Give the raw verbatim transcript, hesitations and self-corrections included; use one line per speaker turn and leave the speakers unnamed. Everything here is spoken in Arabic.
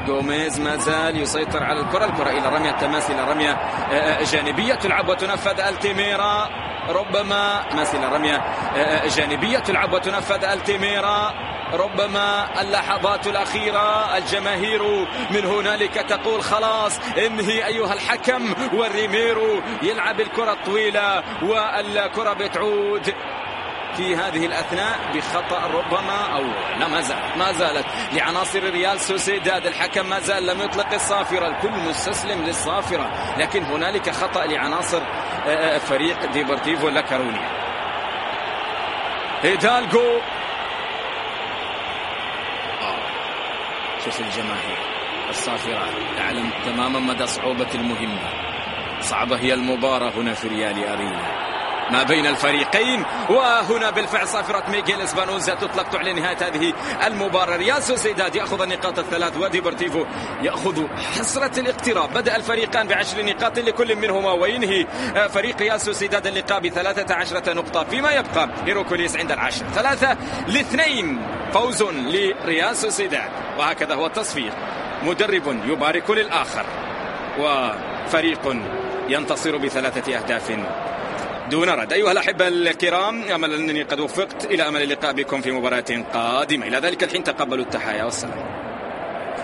غوميز ما زال يسيطر على الكرة، الكرة إلى رمية تماس، إلى رمية جانبية تلعب وتنفذ التيميرا، ربما تماس إلى رمية جانبية تلعب وتنفذ التيميرا، ربما اللحظات الأخيرة الجماهير من هنالك تقول خلاص انهي أيها الحكم، والريميرو يلعب الكرة الطويلة والكرة بتعود في هذه الأثناء بخطأ ربما أو لا ما زالت ما زالت لعناصر ريال سوسيداد. الحكم ما زال لم يطلق الصافرة، الكل مستسلم للصافرة، لكن هنالك خطأ لعناصر فريق ديبورتيفو لا كارونيا. هيدالغو، شوف الجماهير الصافرة تعلم تماما مدى صعوبة المهمة، صعبة هي المباراة هنا في ريال أرينا ما بين الفريقين. وهنا بالفعل صافرة ميغيل اسبانوزا تطلق تعلن نهاية هذه المباراة. ريال سوسيداد يأخذ النقاط الثلاث وديبورتيفو يأخذ حسرة الاقتراب. بدأ الفريقان بعشر نقاط لكل منهما، وينهي فريق ريال سوسيداد اللقاء بثلاثة عشرة نقطة، فيما يبقى هيروكوليس عند العشر. ثلاثة لاثنين فوز لريال سوسيداد، وهكذا هو التصفيق، مدرب يبارك للآخر وفريق ينتصر بثلاثة أهداف دون رد. أيها الأحبة الكرام، أمل أنني قد وفقت، إلى أمل اللقاء بكم في مباراة قادمة. إلى ذلك الحين تقبلوا التحايا والسلام.